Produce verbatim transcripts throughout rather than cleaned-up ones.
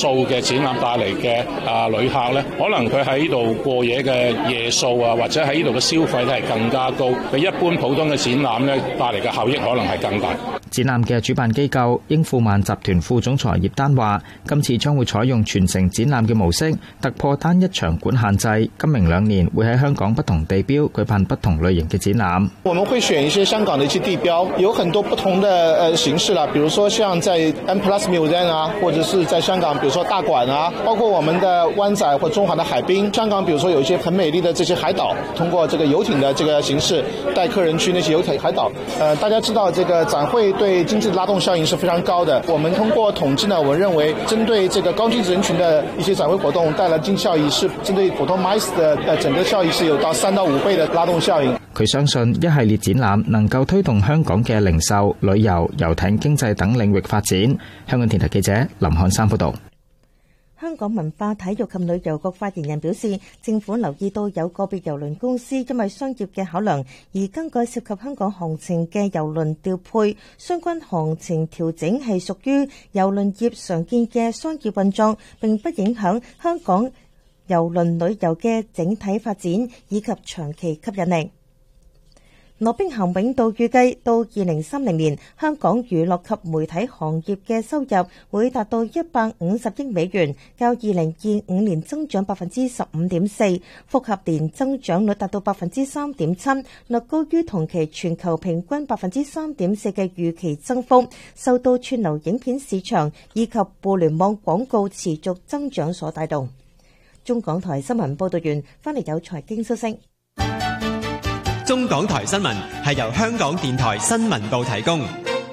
數嘅展覽帶嚟嘅啊旅客咧，可能佢喺呢度過夜嘅夜數啊，或者喺呢度嘅消費咧係更加高，比一般普通嘅展覽咧帶嚟嘅效益可能係更大。 展覽嘅主辦機構英富萬集團副總裁葉丹話，今次將會採用全程展覽嘅模式，突破單一場館限制。今明兩年會喺香港不同地標舉辦不同類型嘅展覽。 我們會選一些香港的一些地標，有很多不同的呃形式啦，比如說像在 M Plus Museum 啊，或者是在香港，比如說大館啊，包括我們的灣仔或中環的海濱。香港比如說有一些很美麗的這些海島，通過這個遊艇的這個形式帶客人去那些遊艇海島。呃，大家知道這個展會對經濟的拉動效應是非常高的。我們通過統計呢，我們認為針對這個高淨值人群的一些展會活動帶來經濟效益，是針對普通 M I C E 的呃整個效益是有到三到五倍的拉動效應。 佢相信一系列展覽能夠推動香港嘅零售、旅遊、遊艇經濟等領域發展。香港電台記者林漢山報道。 香港文化體育及旅遊局發言人表示，政府留意到有個別郵輪公司因為商業嘅考量而更改涉及香港航程嘅郵輪調配，相關航程調整係屬於郵輪業常見嘅商業運作，並不影響香港郵輪旅遊嘅整體發展以及長期吸引力。羅兵咸永道預計到二零三零年，香港娛樂及媒體行業嘅收入會達到一百五十億美元，較二零二五年增長百分之十五點四，複合年增長率達到百分之三點七，略高於同期全球平均百分之三點四嘅預期增幅，受到串流影片市場以及互聯網廣告持續增長所帶動。中港台新聞報道完，翻嚟有財經消息。 中港台新聞係由香港電台新聞部提供。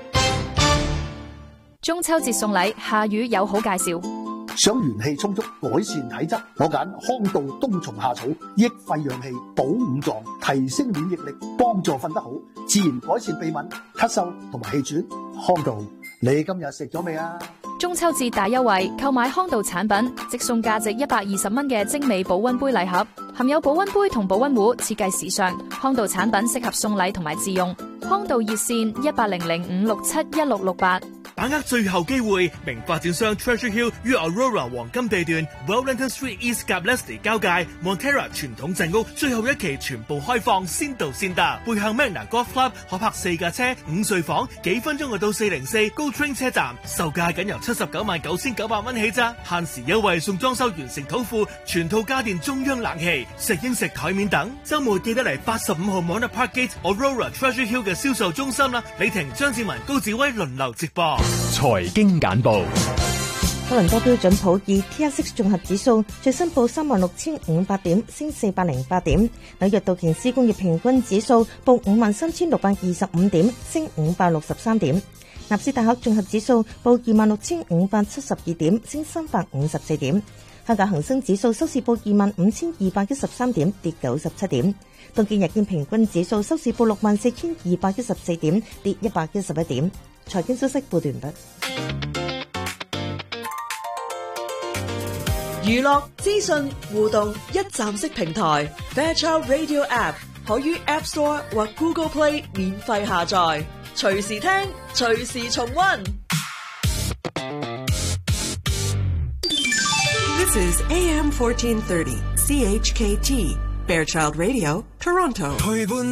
中秋節送禮，夏雨有好介紹。 想元氣充足，改善體質，我揀康道冬蟲夏草，益肺養氣，補五臟，提升免疫力，幫助瞓得好，自然改善鼻敏、咳嗽同埋氣喘。康道，你今日食咗未啊？ 中秋節大優惠，購買康道產品即送價值一百二十蚊嘅精美保溫杯禮盒，含有保溫杯同保溫壺，設計時尚。康道產品適合送禮同埋自用。康道熱線一八零零五六七一六六八。 把握最後機會，名發展商 Treasure Hill 於 Aurora 黃金地段 Wellington Street East 及 Leslie 交界 Montera 傳統鎮屋最後一期全部開放，先到先得。背向 Magna Golf Club 可泊四架車，五睡房，幾分鐘就到四零四 Go Train 車站，售價僅由七十九萬九千九百蚊起咋，限時優惠送裝修完成土庫、全套家電、中央冷氣、食英食台面等。週末記得嚟八十五號 Mona Parkgate Aurora Treasure Hill 嘅銷售中心啦，李婷、張志文、高志威輪流直播。 財經簡報。 多倫多標準普爾 T S X 綜合指數最新報三萬六千五百點，升四百零八點。紐約道瓊斯工業平均指數報五萬三千六百二十五點，升五百六十三點。納斯達克綜合指數報二萬六千五百七十二點，升三百五十四點。香港恒生指數收市報二萬五千二百一十三點，跌九十七點。東京日經平均指數收市報六萬四千二百一十四點，跌一百一十一點。財經消息報道完畢。 娛樂資訊互動一站式平台 Fairchild Radio App 可於 App Store 或 Google Play 免費下載，隨時聽，隨時重溫。 This is A M fourteen thirty C H K T Fairchild Radio Toronto。